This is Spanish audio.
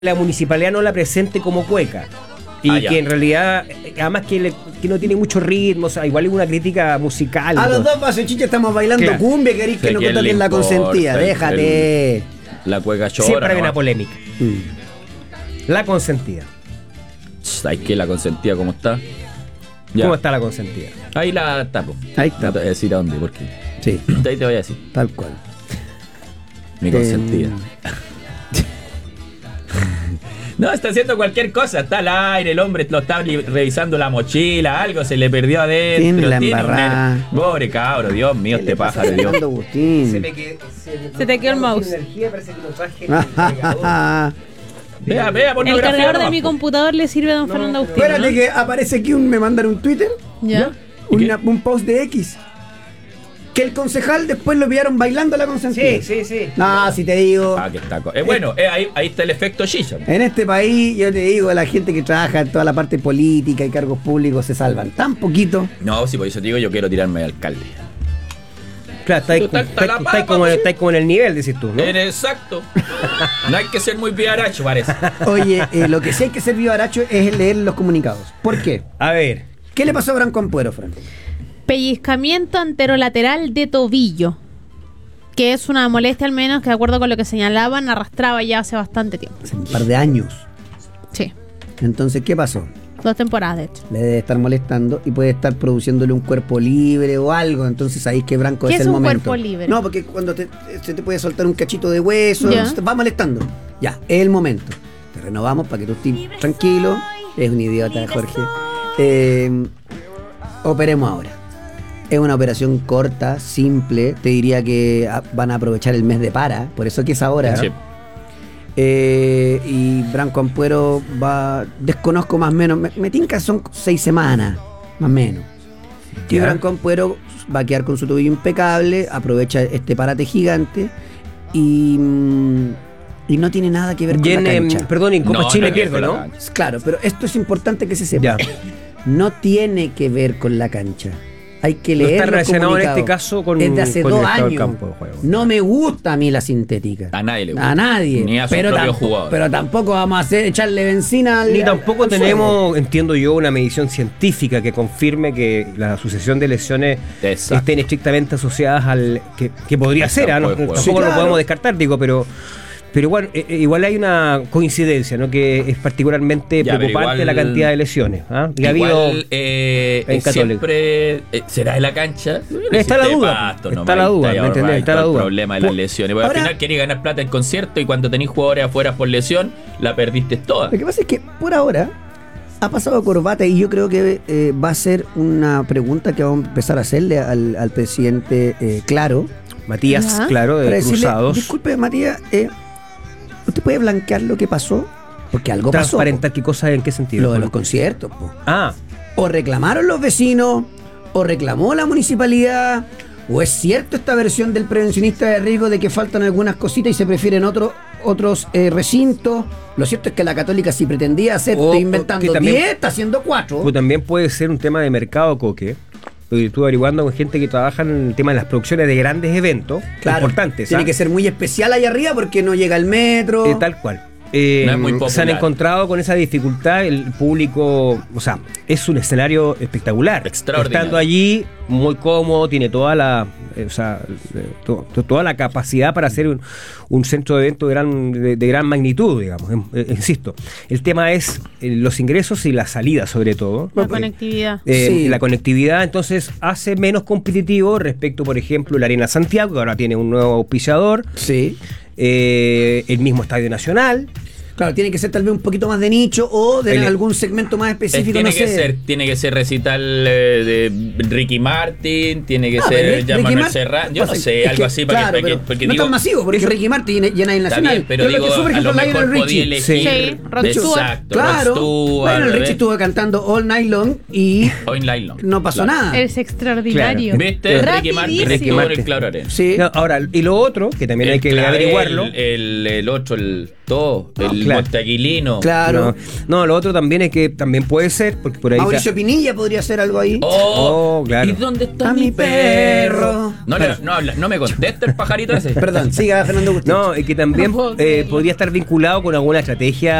la municipalidad no la presente como cueca. Y que en realidad, además que no tiene mucho ritmo, o sea, igual es una crítica musical. A los dos pasos, chicha, estamos bailando cumbia, querés que no toquen la consentida, déjate. La cueca chora. Siempre hay una polémica. La consentida. ¿Sabes qué? La consentida, ¿cómo está? Ya. ¿Cómo está la consentida? Ahí la tapo. Ahí está. No te voy a decir a dónde, porque. Sí. Ahí te voy a decir. Tal cual. Mi consentida. No, está haciendo cualquier cosa, está al aire, el hombre lo está revisando la mochila, algo se le perdió adentro. Tiene la embarrada. Pobre cabro, Dios mío, este pájaro, Dios. Se te quedó el mouse. Vea, El cargador de mi computador le sirve a don Fernando Agustín. Espérate, que aparece aquí me mandaron un Twitter. ¿Ya? Un post de X. Que el concejal después lo pillaron bailando la consentida. Sí. No, si te digo. Que está. Bueno, ahí está el efecto Shisha. En este país, yo te digo, la gente que trabaja en toda la parte política y cargos públicos se salvan tan poquito. No, si por eso te digo, yo quiero tirarme de alcalde. Claro, estáis como en el nivel, decís tú, ¿no? Exacto. No hay que ser muy vivaracho, parece. Oye, lo que sí hay que ser vivaracho es leer los comunicados. ¿Por qué? A ver. ¿Qué le pasó a Branco Ampuero, Fran? Pellizcamiento anterolateral de tobillo, que es una molestia, al menos que de acuerdo con lo que señalaban, arrastraba ya hace bastante tiempo. Hace un par de años. Sí. Entonces, ¿qué pasó? 2 temporadas, de hecho. Le debe estar molestando y puede estar produciéndole un cuerpo libre o algo. Entonces ahí es que Branco ¿Qué es es el un momento. cuerpo libre? No, porque cuando se te puede soltar un cachito de hueso, Ya. se te va molestando. Ya, es el momento. Te renovamos para que tú estés tranquilo. Es un idiota, Jorge. Operemos ahora. Es una operación corta, simple. Te diría que van a aprovechar el mes de para. Por eso que es ahora. Sí. Y Branco Ampuero desconozco más o menos. Me tinca son 6 semanas, más o menos. Y Branco Ampuero va a quedar con su tobillo impecable. Aprovecha este parate gigante. Y no tiene nada que ver con la cancha. Perdón, en Copa Chile pierde, ¿no? Claro, pero esto es importante que se sepa. Ya. No tiene que ver con la cancha. Hay que leer. Está los relacionado en comunicados. este caso con desde hace con 2 el estado del años. campo de juego. No me gusta a mí la sintética. A nadie le gusta. A nadie. Ni a su propio jugador. Pero tampoco vamos a echarle benzina al. Ni tampoco al tenemos, fuego. Entiendo yo, una medición científica que confirme que la sucesión de lesiones estén estrictamente asociadas al que podría ser, ¿no? Tampoco Sí, claro. lo podemos descartar, digo, pero igual, igual hay una coincidencia, ¿no? Que es particularmente preocupante la cantidad de lesiones. Que ha habido en siempre será en la cancha. Está la duda. Está la duda, ¿me entendés? Está la duda. El problema de las lesiones. Porque al final querés ganar plata en concierto y cuando tenés jugadores afuera por lesión, la perdiste toda. Lo que pasa es que por ahora ha pasado corbata y yo creo que va a ser una pregunta que vamos a empezar a hacerle al presidente Claro. Matías, ¿Ya? Claro, de Para decirle, Cruzados. disculpe, Matías, ¿usted puede blanquear lo que pasó? Porque algo pasó. ¿Transparentar qué cosa, en qué sentido? Lo de los conciertos, po. Ah, O reclamaron los vecinos, o reclamó la municipalidad, o es cierto esta versión del prevencionista de riesgo de que faltan algunas cositas y se prefieren otros recintos. Lo cierto es que la Católica, si pretendía hacer, O- estoy inventando que también- 10, está haciendo 4. pues también puede ser un tema de mercado, Coque. Estuve averiguando con gente que trabaja en el tema de las producciones de grandes eventos importantes. Tiene que ser muy especial allá arriba porque no llega el metro. Tal cual. No es muy popular. Se han encontrado con esa dificultad. El público, o sea, es un escenario espectacular. Extraordinario. Estando allí, muy cómodo, tiene toda la, toda la capacidad para hacer un centro de evento de gran magnitud, digamos. Insisto, el tema es los ingresos y la salida, sobre todo. La conectividad. Sí. La conectividad, entonces, hace menos competitivo respecto, por ejemplo, la Arena Santiago, que ahora tiene un nuevo auspiciador. Sí. El mismo Estadio Nacional. Claro, tiene que ser tal vez un poquito más de nicho o de algún segmento más específico, Tiene que ser recital de Ricky Martin, tiene que ser Jean-Manuel Serrat, yo no sé, algo así claro, porque no digo, tan masivo, porque Ricky Martin llena el Nacional. Bien, pero digo, lo que sube, por a lo ejemplo, mejor Lionel podía Richie. elegir. Sí, Rod Stewart. Exacto, Claro. Rod Stewart, Bueno, el Richie estuvo cantando All Night Long y All Night Long. no pasó nada. Es extraordinario. Claro. ¿Viste? Ricky Martin Rapidísimo. estuvo en el Claro Arena. Sí. No, ahora, y lo otro, que también hay que averiguarlo. El otro, el todo, el Claro. Monte Aquilino. Claro. No, lo otro también es que también puede ser, porque por ahí... Mauricio Pinilla podría hacer algo ahí. Oh, claro. ¿Y dónde está A mi perro? Pero- No me contesta el pajarito ese. Perdón, siga Fernando Agustín. No, y que también No puedo creerlo. podría estar vinculado con alguna estrategia